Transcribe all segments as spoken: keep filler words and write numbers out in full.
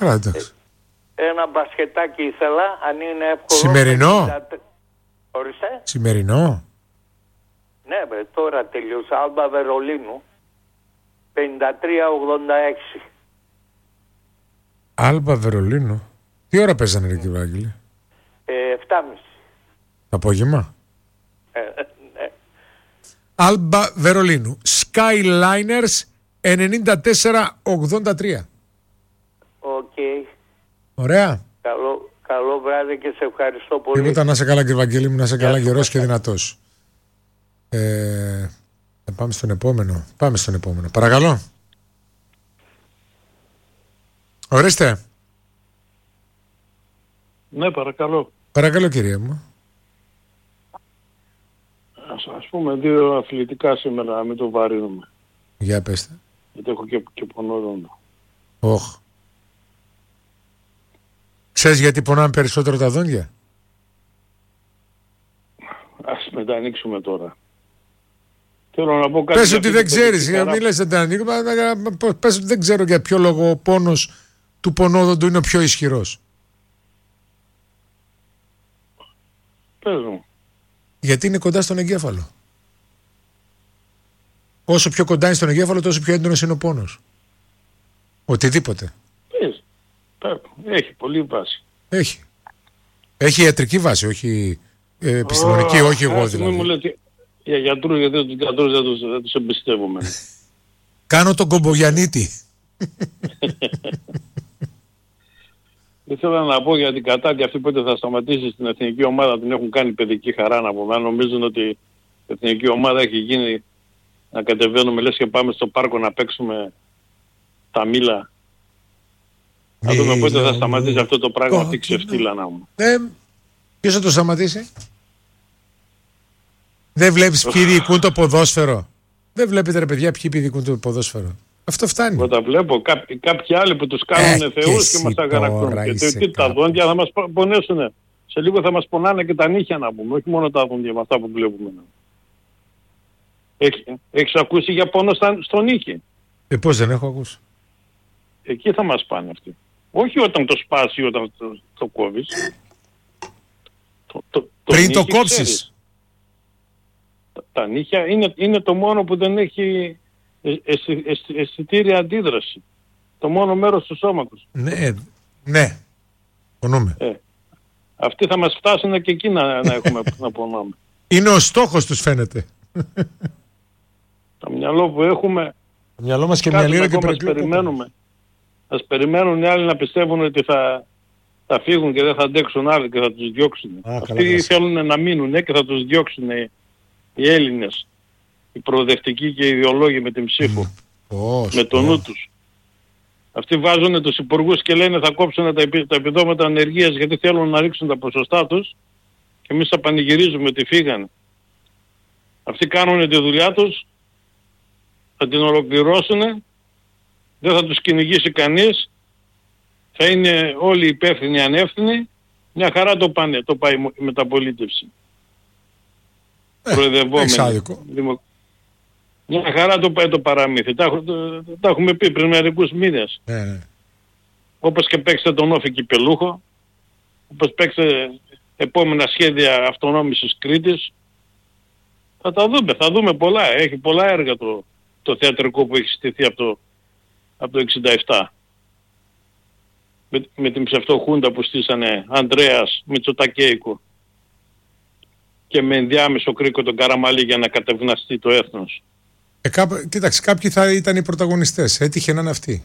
Καλά, εντάξει. Ε, ένα μπασκετάκι ήθελα, αν είναι εύκολο. Σημερινό. πενήντα... Ορίστε. Σημερινό. Ναι, μπε, τώρα τελείωσα. Άλμπα Βερολίνου. πενήντα τρία ογδόντα έξι. Άλμπα Βερολίνου. Τι ώρα παίζανε ρε κύριε Βάγγελε? Ε, επτά και μισή. Απόγευμα. Ε, ναι. Άλμπα Βερολίνου. Skyliners ενενήντα τέσσερα ογδόντα τρία. Οκ. Okay. Ωραία. Καλό, καλό βράδυ και σε ευχαριστώ πολύ. Τίποτα, να σε καλά κύριε Βαγγέλη μου, να σε καλά, γερός και δυνατός. Ε, πάμε στον επόμενο. Πάμε στον επόμενο. Παρακαλώ. Ορίστε. Ναι, παρακαλώ. Παρακαλώ κυρία μου. Ας, ας πούμε δύο αθλητικά σήμερα, να μην το βαρύνουμε. Για πέστε. Γιατί έχω και, και πονόδοντο. Όχ. Ξέρεις γιατί πονάμε περισσότερο τα δόντια? Ας με τα ανοίξουμε τώρα. Θέλω να πω κάτι. Πες ότι δεν ξέρεις, μην λες δεν τα ανοίγουμε. Πες ότι δεν ξέρω για ποιο λόγο ο πόνος του πονόδοντου είναι ο πιο ισχυρός. Πες μου. Γιατί είναι κοντά στον εγκέφαλο. Όσο πιο κοντά είναι στον εγκέφαλο, τόσο πιο έντονος είναι ο πόνος. Οτιδήποτε. Πες. Έχει πολύ βάση. Έχει. Έχει ιατρική βάση, όχι ε, επιστημονική, oh, όχι εγώ δηλαδή. Μην μου λέτε για γιατρούς, γιατί τους γιατρούς δεν τους, δεν τους εμπιστεύομαι. Κάνω τον Κομπογιαννίτη. Ήθελα να πω για την Κατάρτη, αυτή πότε θα σταματήσει στην εθνική ομάδα, την έχουν κάνει παιδική χαρά να πούμε. Νομίζουν ότι η εθνική ομάδα έχει γίνει να κατεβαίνουμε, λες και πάμε στο πάρκο να παίξουμε τα μήλα. Να δούμε πότε θα σταματήσει αυτό το πράγμα, αυτή η ξεφτύλα να μου. Ε, ποιος θα το σταματήσει? Δεν βλέπεις ποιοι διοικούν το ποδόσφαιρο? Δεν βλέπετε ρε παιδιά ποιοι διοικούν το ποδόσφαιρο? Αυτό φτάνει. Εγώ τα βλέπω. Κά, κάποιοι άλλοι που τους κάνουν ε, θεούς και, και μας αγανακτούν. Γιατί τι, τα δόντια θα μας πονέσουν. Σε λίγο θα μας πονάνε και τα νύχια να πούμε. Όχι μόνο τα δόντια με αυτά που βλέπουμε. Έχει, έχεις ακούσει για πόνο στα, στο νύχι? Ε, πώς δεν έχω ακούσει? Εκεί θα μας πάνε αυτοί. Όχι όταν το σπάσει, όταν το, το κόβεις. Το, το, το Πριν το κόψεις. Τα, τα νύχια είναι, είναι το μόνο που δεν έχει αισθητήρια αντίδραση. Το μόνο μέρος του σώματος. Ναι, ναι. Πονούμε. Ε, αυτοί θα μας φτάσουν και εκεί να, να έχουμε να πονάμε. Είναι ο στόχος τους φαίνεται. Το μυαλό που έχουμε... Το μυαλό μας και μια λίρα και πρέπει να περιμένουμε. Ας περιμένουν οι άλλοι να πιστεύουν ότι θα, θα φύγουν και δεν θα αντέξουν άλλοι και θα τους διώξουν. Α, αυτοί θέλουν να μείνουν και θα τους διώξουν οι, οι Έλληνες. Οι προοδευτικοί και οι ιδεολόγοι με την ψήφο. Mm. Με το νου τους. Αυτοί βάζουν τους υπουργούς και λένε θα κόψουν τα, επι, τα επιδόματα ανεργίας γιατί θέλουν να ρίξουν τα ποσοστά τους και εμείς θα πανηγυρίζουμε ότι φύγανε. Αυτοί κάνουν τη δουλειά τους, θα την ολοκληρώσουν, δεν θα τους κυνηγήσει κανείς, θα είναι όλοι υπεύθυνοι ανεύθυνοι, μια χαρά το πάνε, το πάει η μεταπολίτευση. Ε, προεδευόμενοι. Δημο... Μια χαρά το πάει το παραμύθι. Τα, το, τα έχουμε πει πριν μερικούς μήνες. Ε, ε. Όπως και παίξτε τον Όφη Κυπελούχο, όπως παίξτε επόμενα σχέδια αυτονόμησης Κρήτης. Θα τα δούμε, θα δούμε πολλά. Έχει πολλά έργα το, το θεατρικό που έχει στηθεί από το, από το εξήντα επτά. Με, με την ψευτοχούντα που στήσανε Ανδρέας Μητσοτακέικο και με ενδιάμεσο κρίκο τον Καραμαλή για να κατευναστεί το έθνος. Ε, κά, κοίταξε, κάποιοι θα ήταν οι πρωταγωνιστές. Έτυχε να είναι αυτοί.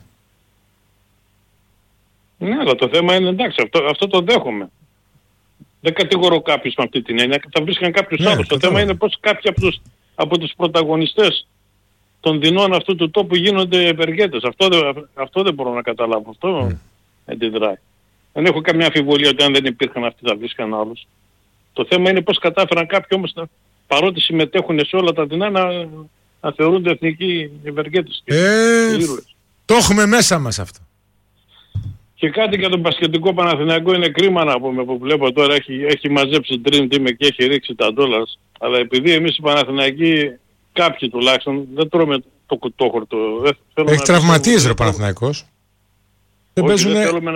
Ναι, αλλά το θέμα είναι εντάξει, αυτό, αυτό το δέχομαι. Δεν κατηγορώ κάποιους με αυτή την έννοια, θα βρίσκαν κάποιους ναι, άλλους. Το θέμα είναι πως κάποιοι από τους, από τους πρωταγωνιστές των δεινών αυτού του τόπου γίνονται ευεργέτες. Αυτό, αυτό δεν μπορώ να καταλάβω. Αυτό mm. αντιδράει. Δεν έχω καμιά αμφιβολία ότι αν δεν υπήρχαν αυτοί θα βρίσκαν άλλους. Το θέμα είναι πως κατάφεραν κάποιοι όμως να, παρότι συμμετέχουν σε όλα τα δεινά να, να θεωρούνται εθνικοί ευεργέτες. Ε, το έχουμε μέσα μας αυτό. Και κάτι για τον μπασκετικό Παναθηναϊκό είναι κρίμα να πούμε που βλέπω τώρα έχει, έχει μαζέψει Dream Team και έχει ρίξει τα ντόλαρς. Αλλά επειδή εμείς οι Παναθηναϊκοί κάποιοι τουλάχιστον δεν τρώμε το κουτόχορτο. Έχει τραυματίες ρε Παναθηναϊκός. Δεν Όχι, παίζουνε... δεν θέλουμε